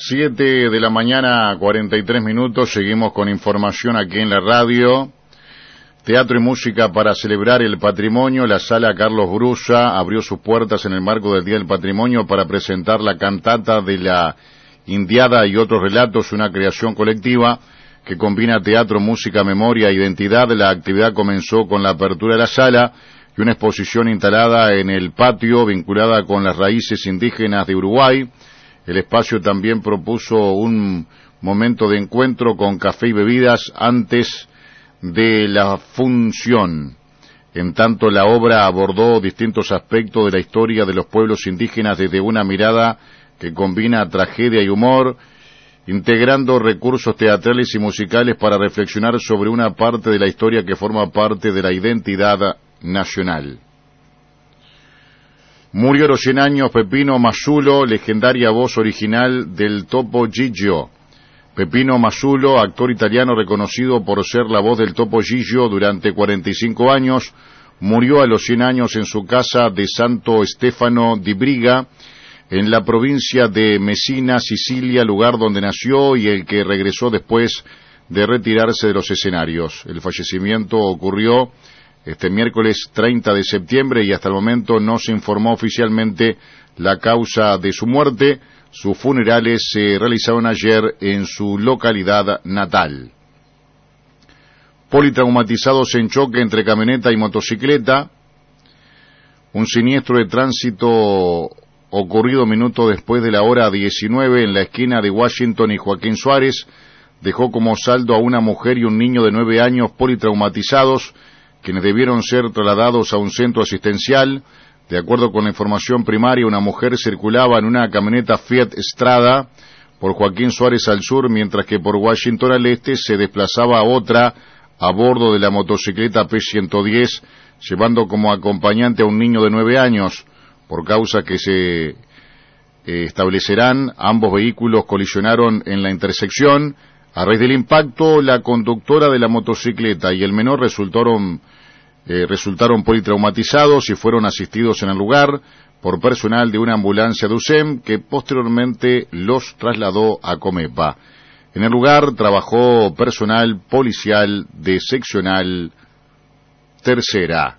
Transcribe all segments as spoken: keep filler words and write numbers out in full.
siete de la mañana, cuarenta y tres minutos, seguimos con información aquí en la radio. Teatro y música para celebrar el patrimonio. La Sala Carlos Brusa abrió sus puertas en el marco del Día del Patrimonio para presentar la cantata de la Indiada y otros relatos, una creación colectiva que combina teatro, música, memoria e identidad. La actividad comenzó con la apertura de la sala y una exposición instalada en el patio vinculada con las raíces indígenas de Uruguay. El espacio también propuso un momento de encuentro con café y bebidas antes de la función. En tanto, la obra abordó distintos aspectos de la historia de los pueblos indígenas desde una mirada que combina tragedia y humor, integrando recursos teatrales y musicales para reflexionar sobre una parte de la historia que forma parte de la identidad nacional. Murió a los cien años Pepino Massulo, legendaria voz original del Topo Gigio. Pepino Massulo, actor italiano reconocido por ser la voz del Topo Gigio durante cuarenta y cinco años, murió a los cien años en su casa de Santo Stefano di Briga, en la provincia de Messina, Sicilia, lugar donde nació y el que regresó después de retirarse de los escenarios. El fallecimiento ocurrió este miércoles treinta de septiembre y hasta el momento no se informó oficialmente la causa de su muerte. Sus funerales se realizaron ayer en su localidad natal. Politraumatizados en choque entre camioneta y motocicleta. Un siniestro de tránsito ocurrido minutos después de la hora diecinueve en la esquina de Washington y Joaquín Suárez dejó como saldo a una mujer y un niño de nueve años politraumatizados, quienes debieron ser trasladados a un centro asistencial. De acuerdo con la información primaria, una mujer circulaba en una camioneta Fiat Strada por Joaquín Suárez al sur, mientras que por Washington al este se desplazaba otra a bordo de la motocicleta P ciento diez, llevando como acompañante a un niño de nueve años. Por causa que se eh, establecerán, ambos vehículos colisionaron en la intersección. A raíz del impacto, la conductora de la motocicleta y el menor resultaron, eh, resultaron politraumatizados y fueron asistidos en el lugar por personal de una ambulancia de U S E M que posteriormente los trasladó a Comepa. En el lugar trabajó personal policial de seccional tercera.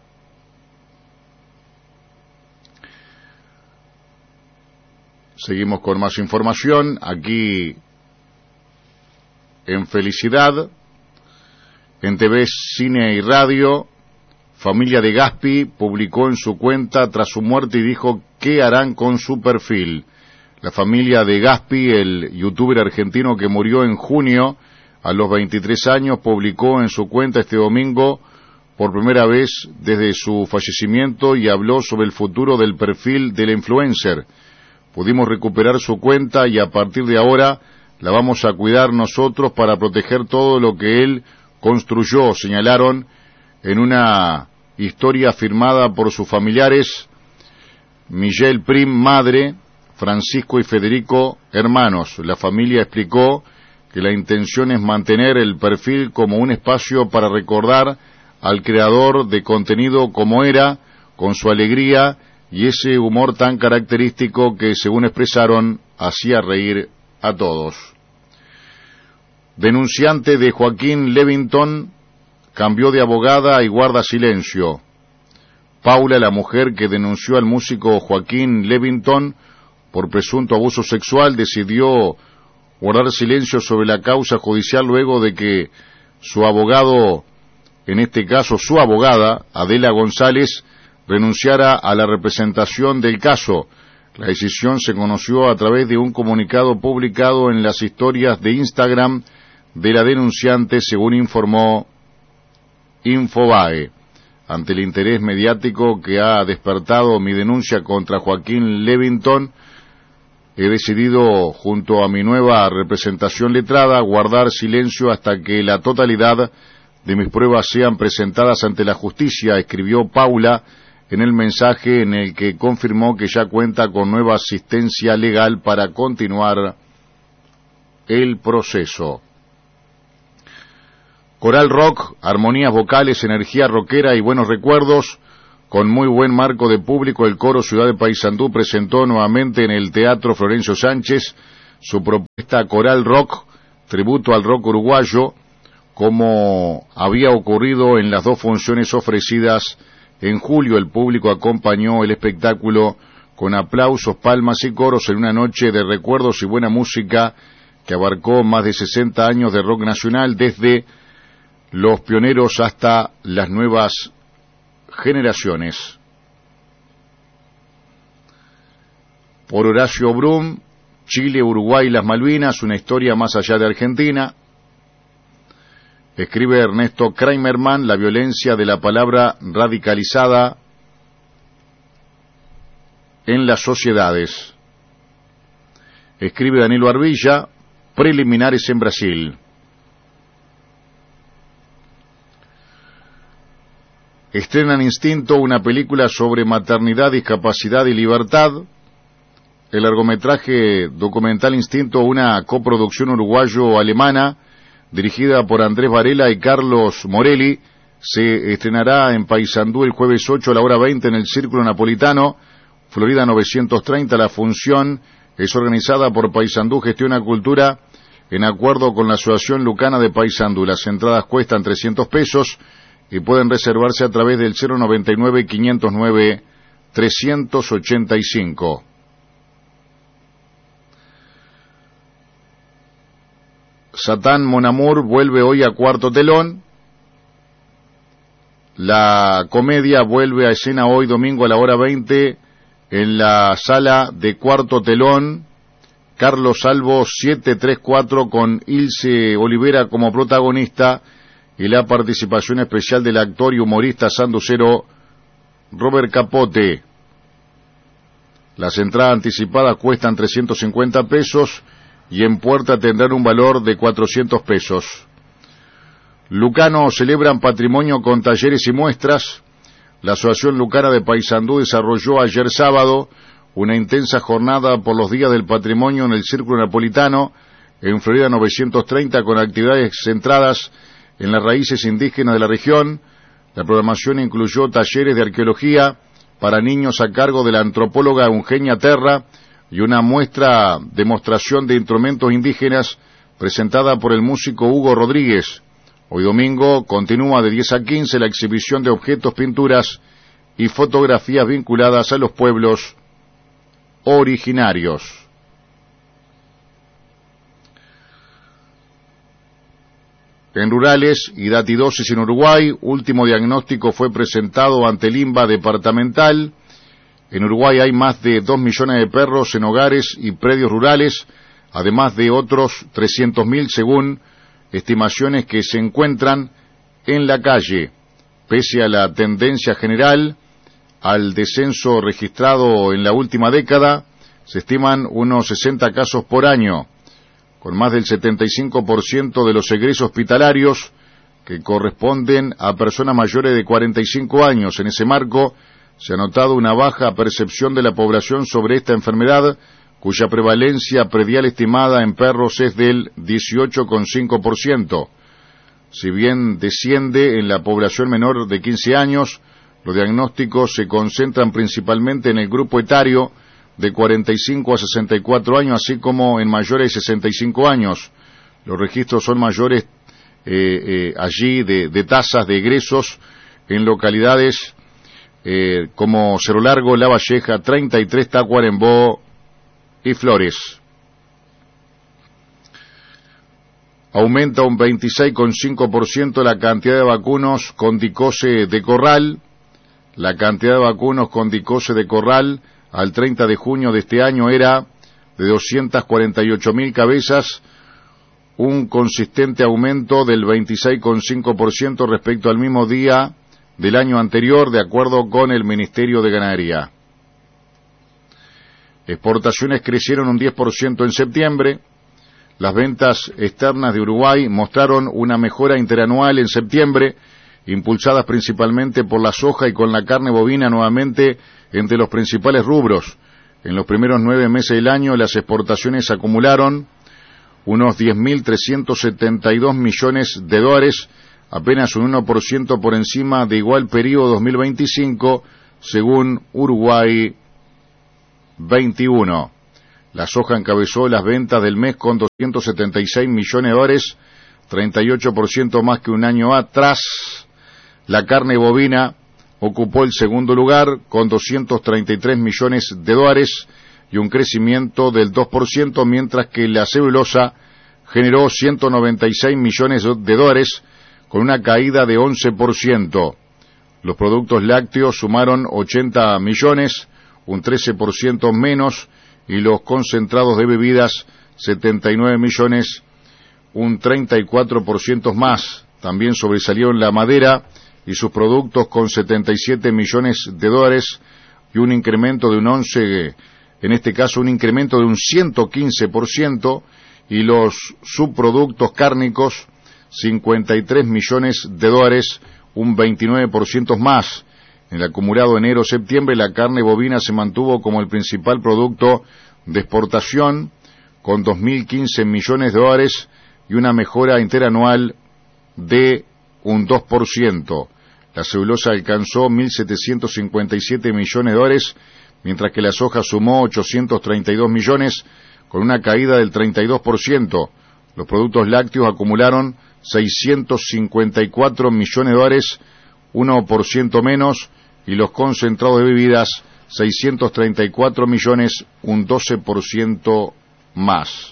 Seguimos con más información aquí en Felicidad, en T V, Cine y Radio. Familia de Gaspi publicó en su cuenta tras su muerte y dijo qué harán con su perfil. La familia de Gaspi, el youtuber argentino que murió en junio a los veintitrés años, publicó en su cuenta este domingo por primera vez desde su fallecimiento y habló sobre el futuro del perfil del influencer. Pudimos recuperar su cuenta y a partir de ahora la vamos a cuidar nosotros para proteger todo lo que él construyó, señalaron en una historia firmada por sus familiares, Miguel Prim, madre, Francisco y Federico, hermanos. La familia explicó que la intención es mantener el perfil como un espacio para recordar al creador de contenido como era, con su alegría y ese humor tan característico que, según expresaron, hacía reír a todos. Denunciante de Joaquín Levington cambió de abogada y guarda silencio. Paula, la mujer que denunció al músico Joaquín Levington por presunto abuso sexual, decidió guardar silencio sobre la causa judicial luego de que su abogado, en este caso su abogada, Adela González, renunciara a la representación del caso. La decisión se conoció a través de un comunicado publicado en las historias de Instagram de la denunciante, según informó Infobae. Ante el interés mediático que ha despertado mi denuncia contra Joaquín Levington, he decidido, junto a mi nueva representación letrada, guardar silencio hasta que la totalidad de mis pruebas sean presentadas ante la justicia, escribió Paula en el mensaje en el que confirmó que ya cuenta con nueva asistencia legal para continuar el proceso. Coral Rock, armonías vocales, energía rockera y buenos recuerdos. Con muy buen marco de público, el coro Ciudad de Paysandú presentó nuevamente en el Teatro Florencio Sánchez su propuesta Coral Rock, tributo al rock uruguayo, como había ocurrido en las dos funciones ofrecidas en julio. El público acompañó el espectáculo con aplausos, palmas y coros en una noche de recuerdos y buena música que abarcó más de sesenta años de rock nacional, desde los pioneros hasta las nuevas generaciones. Por Horacio Brum, Chile, Uruguay y las Malvinas, una historia más allá de Argentina. Escribe Ernesto Kramerman, la violencia de la palabra radicalizada en las sociedades. Escribe Danilo Arbilla, preliminares en Brasil. Estrenan Instinto, una película sobre maternidad, discapacidad y libertad. El largometraje documental Instinto, una coproducción uruguayo-alemana, dirigida por Andrés Varela y Carlos Morelli, se estrenará en Paysandú el jueves ocho a la hora veinte en el Círculo Napolitano, Florida novecientos treinta. La función es organizada por Paysandú Gestiona Cultura en acuerdo con la Asociación Lucana de Paysandú. Las entradas cuestan trescientos pesos y pueden reservarse a través del cero noventa y nueve, quinientos nueve, trescientos ochenta y cinco. Satán Mon Amour vuelve hoy a Cuarto Telón. La comedia vuelve a escena hoy domingo a la hora veinte en la sala de Cuarto Telón. Carlos Salvo setecientos treinta y cuatro con Ilse Olivera como protagonista y la participación especial del actor y humorista sanducero Robert Capote. Las entradas anticipadas cuestan trescientos cincuenta pesos y en puerta tendrán un valor de cuatrocientos pesos. Lucano celebran patrimonio con talleres y muestras. La Asociación Lucana de Paysandú desarrolló ayer sábado una intensa jornada por los días del patrimonio en el Círculo Napolitano, en Florida novecientos treinta, con actividades centradas en las raíces indígenas de la región. La programación incluyó talleres de arqueología para niños a cargo de la antropóloga Eugenia Terra y una muestra demostración de instrumentos indígenas presentada por el músico Hugo Rodríguez. Hoy domingo continúa de diez a quince la exhibición de objetos, pinturas y fotografías vinculadas a los pueblos originarios. En rurales y datidosis en Uruguay, último diagnóstico fue presentado ante el INBA departamental. En Uruguay hay más de dos millones de perros en hogares y predios rurales, además de otros trescientos mil según estimaciones que se encuentran en la calle. Pese a la tendencia general al descenso registrado en la última década, se estiman unos sesenta casos por año, con más del setenta y cinco por ciento de los egresos hospitalarios que corresponden a personas mayores de cuarenta y cinco años. En ese marco, se ha notado una baja percepción de la población sobre esta enfermedad, cuya prevalencia predial estimada en perros es del dieciocho coma cinco por ciento. Si bien desciende en la población menor de quince años, los diagnósticos se concentran principalmente en el grupo etario de cuarenta y cinco a sesenta y cuatro años, así como en mayores de sesenta y cinco años. Los registros son mayores eh, eh, allí de, de tasas de egresos en localidades eh, como Cerro Largo, La Valleja, treinta y tres, Tacuarembó y Flores. Aumenta un veintiséis coma cinco por ciento la cantidad de vacunos con dicose de corral. La cantidad de vacunos con dicose de corral al treinta de junio de este año era de doscientas cuarenta y ocho mil cabezas, un consistente aumento del veintiséis coma cinco por ciento respecto al mismo día del año anterior, de acuerdo con el Ministerio de Ganadería. Exportaciones crecieron un diez por ciento en septiembre. Las ventas externas de Uruguay mostraron una mejora interanual en septiembre, impulsadas principalmente por la soja y con la carne bovina nuevamente entre los principales rubros. En los primeros nueve meses del año, las exportaciones acumularon unos diez mil trescientos setenta y dos millones de dólares, apenas un uno por ciento por encima de igual periodo dos mil veinticinco, según Uruguay veintiuno. La soja encabezó las ventas del mes con doscientos setenta y seis millones de dólares, treinta y ocho por ciento más que un año atrás. La carne bovina ocupó el segundo lugar con doscientos treinta y tres millones de dólares y un crecimiento del dos por ciento, mientras que la celulosa generó ciento noventa y seis millones de dólares con una caída de once por ciento. Los productos lácteos sumaron ochenta millones, un trece por ciento menos, y los concentrados de bebidas setenta y nueve millones, un treinta y cuatro por ciento más. También sobresalieron la madera y sus productos con setenta y siete millones de dólares y un incremento de un once, en este caso un incremento de un ciento quince por ciento, y los subproductos cárnicos cincuenta y tres millones de dólares, un veintinueve por ciento más. En el acumulado enero-septiembre, la carne bovina se mantuvo como el principal producto de exportación, con dos mil quince millones de dólares y una mejora interanual de un dos por ciento. La celulosa alcanzó mil setecientos cincuenta y siete millones de dólares, mientras que la soja sumó ochocientos treinta y dos millones, con una caída del treinta y dos por ciento. Los productos lácteos acumularon seiscientos cincuenta y cuatro millones de dólares, uno por ciento menos, y los concentrados de bebidas seiscientos treinta y cuatro millones, un doce por ciento más.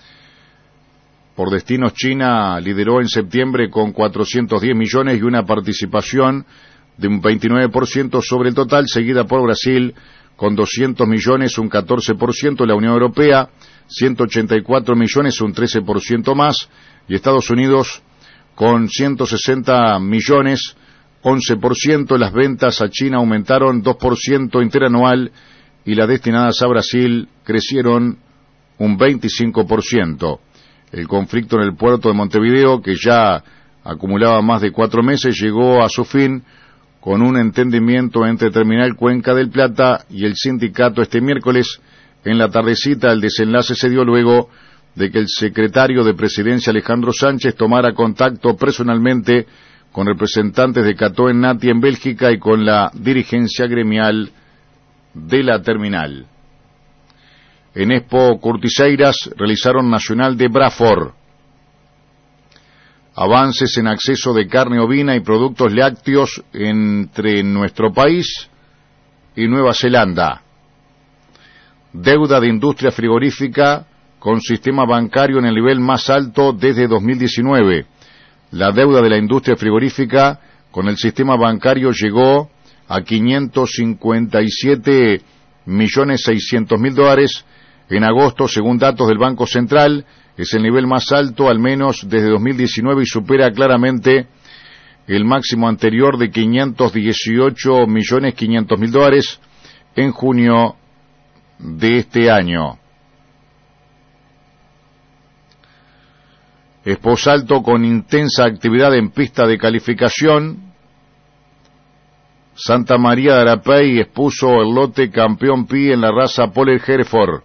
Por destinos, China lideró en septiembre con cuatrocientos diez millones y una participación de un veintinueve por ciento sobre el total, seguida por Brasil con doscientos millones, un catorce por ciento, la Unión Europea ciento ochenta y cuatro millones, un trece por ciento más, y Estados Unidos con ciento sesenta millones, once por ciento. Las ventas a China aumentaron dos por ciento interanual y las destinadas a Brasil crecieron un veinticinco por ciento. El conflicto en el puerto de Montevideo, que ya acumulaba más de cuatro meses, llegó a su fin con un entendimiento entre Terminal Cuenca del Plata y el sindicato este miércoles. En la tardecita, el desenlace se dio luego de que el secretario de Presidencia, Alejandro Sánchez, tomara contacto personalmente con representantes de Cató en Nati en Bélgica y con la dirigencia gremial de la terminal. En Expo Curtiseiras realizaron Nacional de Braford. Avances en acceso de carne ovina y productos lácteos entre nuestro país y Nueva Zelanda. Deuda de industria frigorífica con sistema bancario en el nivel más alto desde dos mil diecinueve. La deuda de la industria frigorífica con el sistema bancario llegó a quinientos cincuenta y siete millones seiscientos mil dólares en agosto, según datos del Banco Central. Es el nivel más alto al menos desde dos mil diecinueve y supera claramente el máximo anterior de quinientos dieciocho millones quinientos mil dólares en junio de este año. Expo Salto con intensa actividad en pista de calificación. Santa María de Arapey expuso el lote campeón Pi en la raza Poller Hereford.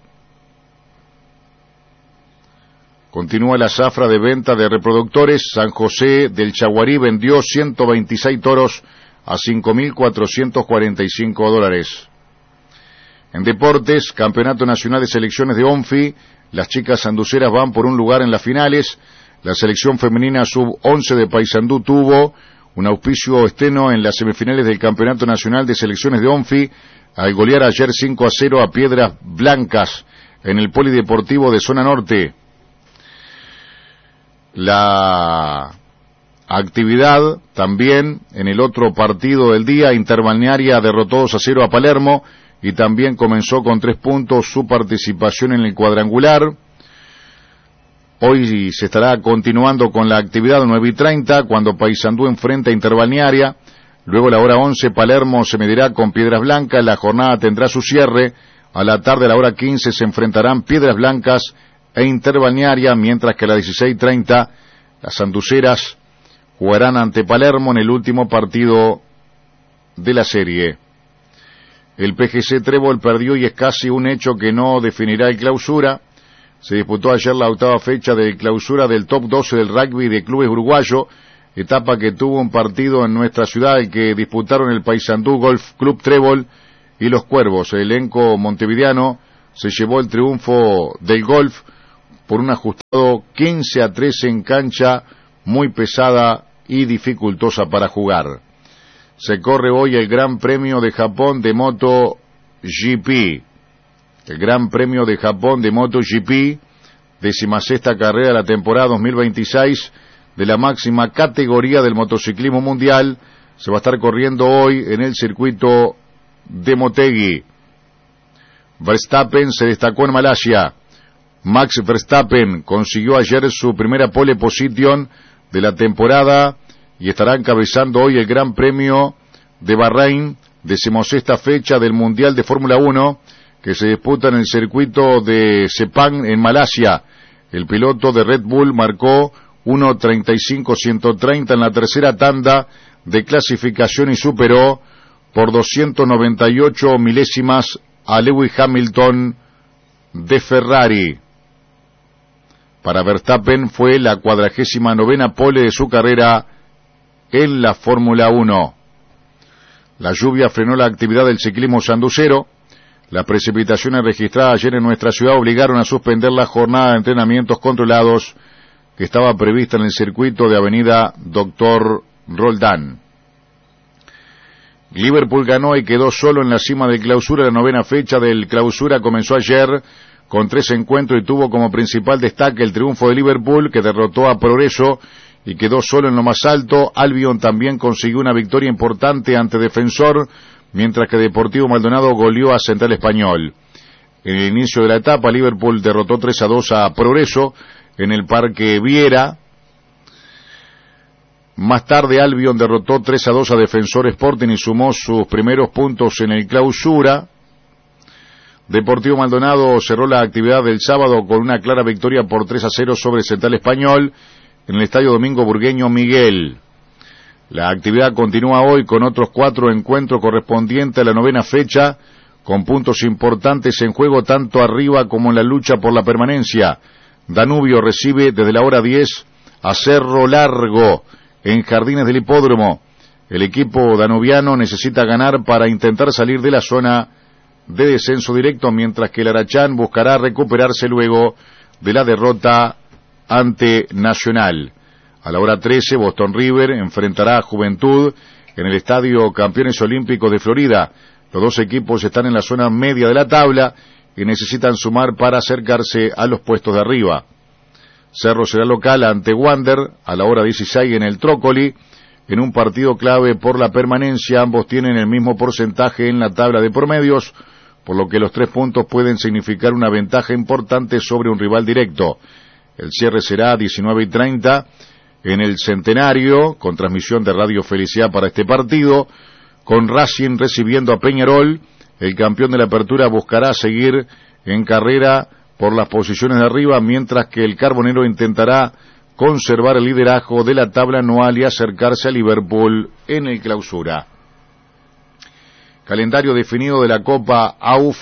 Continúa la zafra de venta de reproductores. San José del Chaguarí vendió ciento veintiséis toros a cinco mil cuatrocientos cuarenta y cinco dólares. En deportes, Campeonato Nacional de Selecciones de ONFI, las chicas sanduceras van por un lugar en las finales. La selección femenina sub once de Paysandú tuvo un auspicio externo en las semifinales del Campeonato Nacional de Selecciones de ONFI al golear ayer cinco a cero a Piedras Blancas en el Polideportivo de Zona Norte. La actividad también en el otro partido del día, Interbalnearia derrotó dos a cero a Palermo y también comenzó con tres puntos su participación en el cuadrangular. Hoy se estará continuando con la actividad nueve y treinta, cuando Paysandú enfrenta a Interbalnearia. Luego a la hora once, Palermo se medirá con Piedras Blancas. La jornada tendrá su cierre. A la tarde a la hora quince se enfrentarán Piedras Blancas e Interbalnearia, mientras que a las dieciséis treinta las sanduceras jugarán ante Palermo en el último partido de la serie. El P G C Trébol perdió y es casi un hecho que no definirá el clausura. Se disputó ayer la octava fecha de clausura del top doce del rugby de clubes uruguayo, etapa que tuvo un partido en nuestra ciudad, el que disputaron el Paysandú Golf Club Trébol y los Cuervos. El elenco montevideano se llevó el triunfo del golf por un ajustado quince a tres en cancha muy pesada y dificultosa para jugar. Se corre hoy el Gran Premio de Japón de MotoGP. El Gran Premio de Japón de MotoGP, decimasexta carrera de la temporada dos mil veintiséis de la máxima categoría del motociclismo mundial, se va a estar corriendo hoy en el circuito de Motegi. Verstappen se destacó en Malasia. Max Verstappen consiguió ayer su primera pole position de la temporada y estará encabezando hoy el Gran Premio de Bahrein, decimosexta fecha del Mundial de Fórmula uno, que se disputa en el circuito de Sepang en Malasia. El piloto de Red Bull marcó uno treinta y cinco ciento treinta en la tercera tanda de clasificación y superó por doscientos noventa y ocho milésimas a Lewis Hamilton de Ferrari. Para Verstappen fue la cuadragésima novena pole de su carrera en la Fórmula uno. La lluvia frenó la actividad del ciclismo sanducero. Las precipitaciones registradas ayer en nuestra ciudad obligaron a suspender la jornada de entrenamientos controlados que estaba prevista en el circuito de Avenida Doctor Roldán. Liverpool ganó y quedó solo en la cima del Clausura. La novena fecha del Clausura comenzó ayer con tres encuentros y tuvo como principal destaque el triunfo de Liverpool, que derrotó a Progreso y quedó solo en lo más alto. Albion también consiguió una victoria importante ante Defensor, mientras que Deportivo Maldonado goleó a Central Español. En el inicio de la etapa, Liverpool derrotó tres a dos a Progreso en el Parque Viera. Más tarde, Albion derrotó tres a dos a Defensor Sporting y sumó sus primeros puntos en el Clausura. Deportivo Maldonado cerró la actividad del sábado con una clara victoria por tres a cero sobre Central Español en el Estadio Domingo Burgueño Miguel. La actividad continúa hoy con otros cuatro encuentros correspondientes a la novena fecha, con puntos importantes en juego tanto arriba como en la lucha por la permanencia. Danubio recibe desde la hora diez a Cerro Largo en Jardines del Hipódromo. El equipo danubiano necesita ganar para intentar salir de la zona de descenso directo, mientras que el Arachán buscará recuperarse luego de la derrota ante Nacional. A la hora trece, Boston River enfrentará a Juventud en el Estadio Campeones Olímpicos de Florida. Los dos equipos están en la zona media de la tabla y necesitan sumar para acercarse a los puestos de arriba. Cerro será local ante Wander a la hora dieciséis en el Trócoli, en un partido clave por la permanencia. Ambos tienen el mismo porcentaje en la tabla de promedios, por lo que los tres puntos pueden significar una ventaja importante sobre un rival directo. El cierre será a diecinueve y treinta en el Centenario, con transmisión de Radio Felicidad para este partido, con Racing recibiendo a Peñarol. El campeón de la apertura buscará seguir en carrera por las posiciones de arriba, mientras que el Carbonero intentará conservar el liderazgo de la tabla anual y acercarse a Liverpool en el Clausura. Calendario definido de la Copa A U F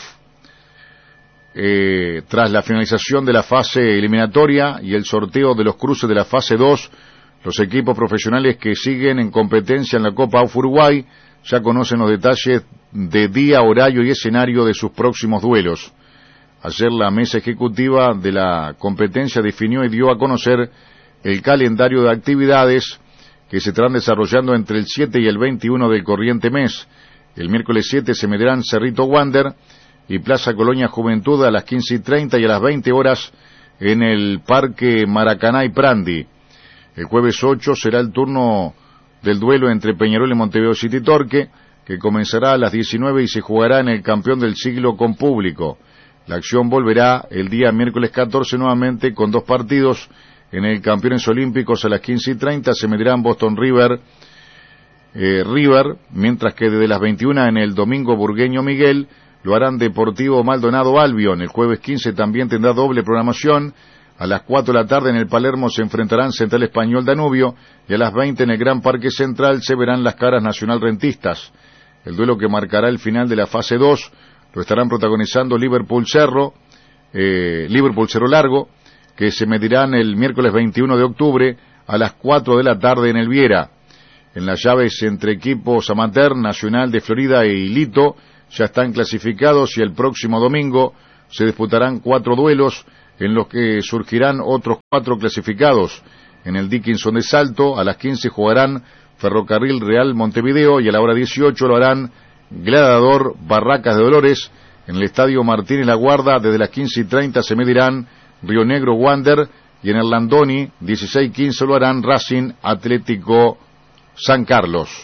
eh, tras la finalización de la fase eliminatoria y el sorteo de los cruces de la fase dos. Los equipos profesionales que siguen en competencia en la Copa A U F Uruguay ya conocen los detalles de día, horario y escenario de sus próximos duelos. Ayer la mesa ejecutiva de la competencia definió y dio a conocer el calendario de actividades que se estarán desarrollando entre el siete y el veintiuno del corriente mes. El miércoles siete se medirán Cerrito Wander y Plaza Colonia Juventud a las quince y treinta y a las veinte horas en el Parque Maracaná y Prandi. El jueves ocho será el turno del duelo entre Peñarol y Montevideo City Torque, que comenzará a las diecinueve y se jugará en el Campeón del Siglo con público. La acción volverá el día miércoles catorce nuevamente con dos partidos. En el Campeones Olímpicos a las quince y treinta se medirán Boston River, eh, River, mientras que desde las veintiuna en el Domingo Burgueño Miguel lo harán Deportivo Maldonado Albion. El jueves quince también tendrá doble programación. A las cuatro de la tarde en el Palermo se enfrentarán Central Español Danubio y a las veinte en el Gran Parque Central se verán las caras Nacional Rentistas. El duelo que marcará el final de la fase dos lo estarán protagonizando Liverpool Cerro, eh, Liverpool Cerro Largo, que se medirán el miércoles veintiuno de octubre a las cuatro de la tarde en el Viera. En las llaves entre equipos amateur, Nacional de Florida e Ilito ya están clasificados y el próximo domingo se disputarán cuatro duelos en los que surgirán otros cuatro clasificados. En el Dickinson de Salto, a las quince jugarán Ferrocarril Real Montevideo y a la hora dieciocho lo harán Gladiador Barracas de Dolores. En el Estadio Martínez La Guarda, desde las quince y treinta se medirán Río Negro Wander, y en el Landoni, dieciséis quince lo harán Racing Atlético San Carlos.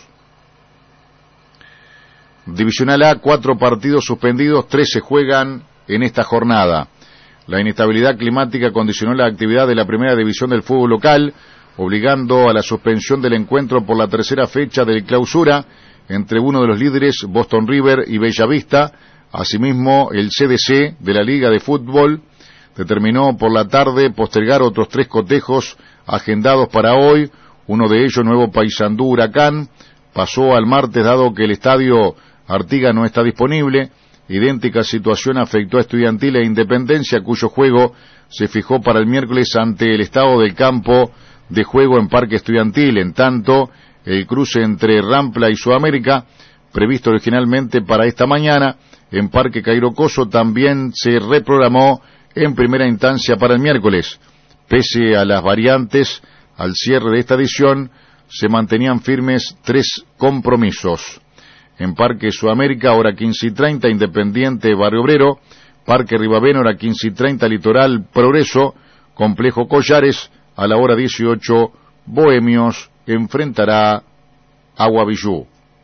Divisional A, cuatro partidos suspendidos, tres se juegan en esta jornada. La inestabilidad climática condicionó la actividad de la primera división del fútbol local, obligando a la suspensión del encuentro por la tercera fecha del clausura entre uno de los líderes, Boston River, y Bellavista. Asimismo, el C D C de la Liga de Fútbol determinó por la tarde postergar otros tres cotejos agendados para hoy. Uno de ellos, Nuevo Paysandú Huracán, pasó al martes dado que el estadio Artigas no está disponible. Idéntica situación afectó a Estudiantil e Independencia, cuyo juego se fijó para el miércoles ante el estado del campo de juego en Parque Estudiantil. En tanto, el cruce entre Rampla y Sudamérica, previsto originalmente para esta mañana en Parque Cairo Coso, también se reprogramó en primera instancia para el miércoles. Pese a las variantes, al cierre de esta edición se mantenían firmes tres compromisos. En Parque Sudamérica, hora quince y treinta, Independiente Barrio Obrero; Parque Rivaveno, hora quince y treinta, Litoral Progreso; Complejo Collares, a la hora dieciocho, Bohemios enfrentará a Guavillú.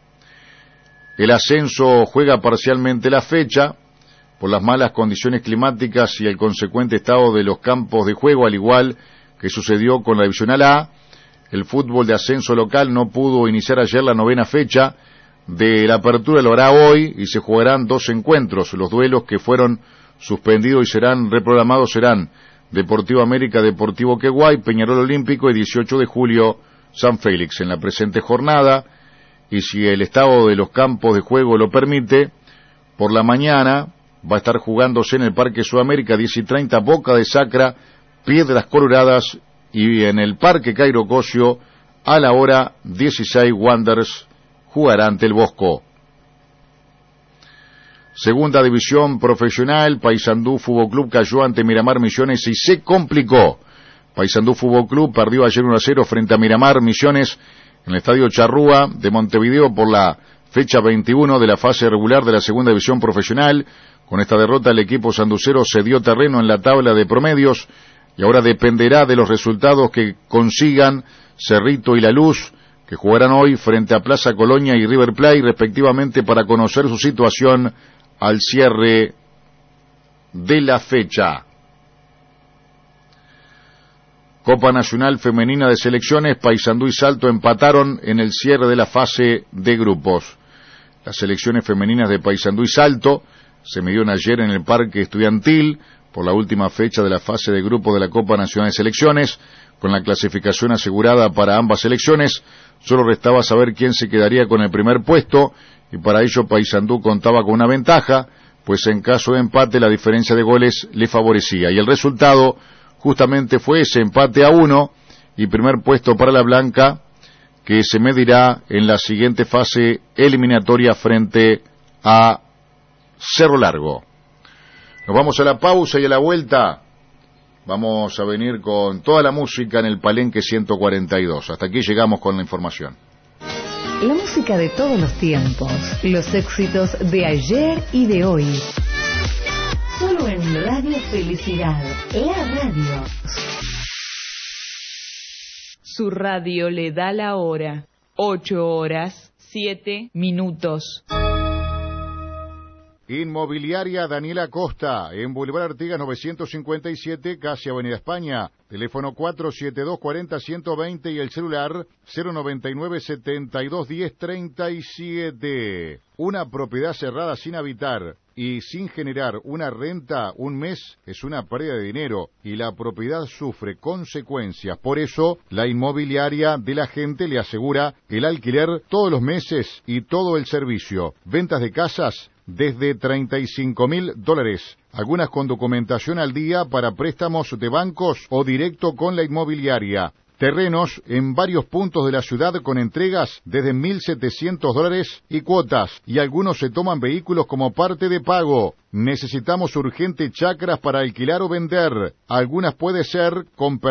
El ascenso juega parcialmente la fecha por las malas condiciones climáticas y el consecuente estado de los campos de juego, al igual que sucedió con la Divisional A. El fútbol de ascenso local no pudo iniciar ayer la novena fecha de la apertura, lo hará hoy y se jugarán dos encuentros. Los duelos que fueron suspendidos y serán reprogramados serán Deportivo América, Deportivo Queguay, Peñarol Olímpico y dieciocho de julio San Félix. En la presente jornada, y si el estado de los campos de juego lo permite, por la mañana va a estar jugándose en el Parque Sudamérica, diez y treinta, Boca de Sacra, Piedras Coloradas, y en el Parque Cairo Cosio, a la hora dieciséis, Wanderers jugará ante el Bosco. Segunda división profesional, Paysandú Fútbol Club cayó ante Miramar Misiones y se complicó. Paysandú Fútbol Club perdió ayer uno a cero frente a Miramar Misiones en el Estadio Charrúa de Montevideo por la fecha veintiuno de la fase regular de la segunda división profesional. Con esta derrota el equipo sanducero cedió terreno en la tabla de promedios y ahora dependerá de los resultados que consigan Cerrito y La Luz, que jugarán hoy frente a Plaza Colonia y River Plate respectivamente, para conocer su situación al cierre de la fecha. Copa Nacional Femenina de Selecciones, Paysandú y Salto empataron en el cierre de la fase de grupos. Las selecciones femeninas de Paysandú y Salto se midieron ayer en el Parque Estudiantil por la última fecha de la fase de grupos de la Copa Nacional de Selecciones. Con la clasificación asegurada para ambas selecciones, solo restaba saber quién se quedaría con el primer puesto, y para ello Paysandú contaba con una ventaja, pues en caso de empate la diferencia de goles le favorecía, y el resultado justamente fue ese empate a uno, y primer puesto para la Blanca, que se medirá en la siguiente fase eliminatoria frente a Cerro Largo. Nos vamos a la pausa y a la vuelta vamos a venir con toda la música en el Palenque ciento cuarenta y dos. Hasta aquí llegamos con la información. La música de todos los tiempos, los éxitos de ayer y de hoy. Solo en Radio Felicidad, la radio. Su radio le da la hora. Ocho horas, siete minutos. Inmobiliaria Daniela Costa, en Boulevard Artigas novecientos cincuenta y siete, casi Avenida España. Teléfono cuatro siete dos, cuatro cero, uno dos cero y el celular cero noventa y nueve, setenta y dos, diez, treinta y siete. Una propiedad cerrada sin habitar y sin generar una renta un mes es una pérdida de dinero y la propiedad sufre consecuencias. Por eso, la inmobiliaria de la gente le asegura el alquiler todos los meses y todo el servicio. Ventas de casas desde treinta y cinco mil dólares, algunas con documentación al día para préstamos de bancos o directo con la inmobiliaria. Terrenos en varios puntos de la ciudad con entregas desde mil setecientos dólares y cuotas, y algunos se toman vehículos como parte de pago. Necesitamos urgente chacras para alquilar o vender. Algunas puede ser con